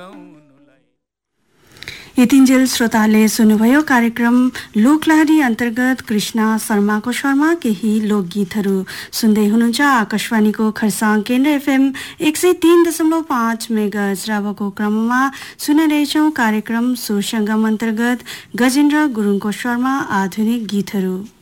यतिन्जेल श्रोताले सुन्नुभयो कार्यक्रम लोकलहरी अन्तर्गत कृष्ण शर्माको स्वरमा केही लोकगीतहरू सुन्दै हुनुहुन्छ। आकाशवाणीको खरसाङ केन्द्र एफएम 103.5 मेगाहर्ज रावको क्रममा सुनिरहेछौं कार्यक्रम सुरसंगम अन्तर्गत गजेन्द्र गुरुङको स्वरमा आधुनिक गीतहरू।